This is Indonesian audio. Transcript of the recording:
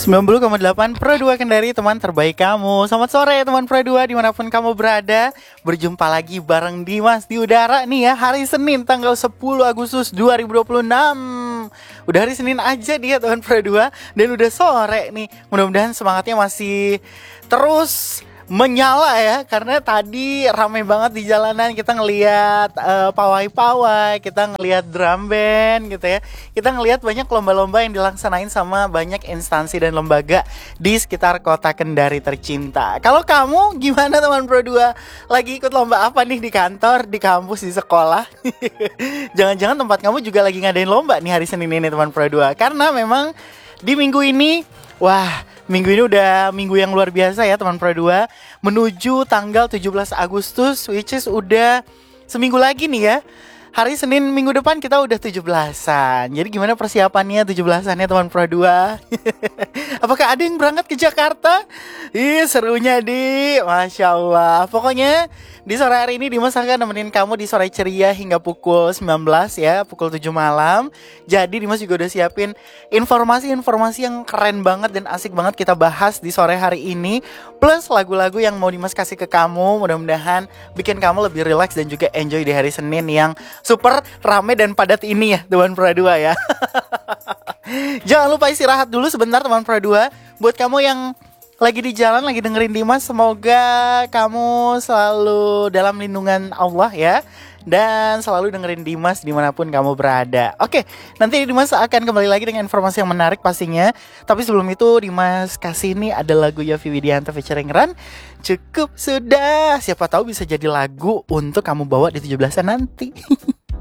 90,8 Pro 2 Kendari, teman terbaik kamu. Selamat sore teman Pro 2 dimanapun kamu berada. Berjumpa lagi bareng Dimas di udara nih ya. Hari Senin tanggal 10 Agustus 2026. Udah hari Senin aja dia teman Pro 2. Dan udah sore nih. Mudah-mudahan semangatnya masih terus menyala ya, karena tadi ramai banget di jalanan. Kita ngelihat pawai-pawai, kita ngelihat drum band gitu ya. Kita ngelihat banyak lomba-lomba yang dilaksanain sama banyak instansi dan lembaga di sekitar kota Kendari tercinta. Kalau kamu gimana teman Pro 2? Lagi ikut lomba apa nih di kantor, di kampus, di sekolah? Jangan-jangan tempat kamu juga lagi ngadain lomba nih hari Senin ini teman Pro 2. Karena memang di minggu ini, minggu ini udah minggu yang luar biasa ya teman Pro 2. Menuju tanggal 17 Agustus, which is udah seminggu lagi nih ya. Hari Senin minggu depan kita udah 17-an. Jadi gimana persiapannya 17-annya teman Pro 2? Apakah ada yang berangkat ke Jakarta? Serunya Masya Allah. Pokoknya di sore hari ini Dimas akan nemenin kamu di sore ceria hingga pukul 19 ya, pukul 7 malam. Jadi Dimas juga udah siapin informasi-informasi yang keren banget dan asik banget kita bahas di sore hari ini. Plus lagu-lagu yang mau Dimas kasih ke kamu. Mudah-mudahan bikin kamu lebih relax dan juga enjoy di hari Senin yang super rame dan padat ini ya teman Pro 2 ya. Jangan lupa istirahat dulu sebentar teman Pro 2. Buat kamu yang lagi di jalan, lagi dengerin Dimas, semoga kamu selalu dalam lindungan Allah ya. Dan selalu dengerin Dimas dimanapun kamu berada. Oke, nanti Dimas akan kembali lagi dengan informasi yang menarik pastinya. Tapi sebelum itu Dimas kasih ini ada lagu Yovie Widianto featuring Ran. Cukup sudah, siapa tahu bisa jadi lagu untuk kamu bawa di 17-an nanti.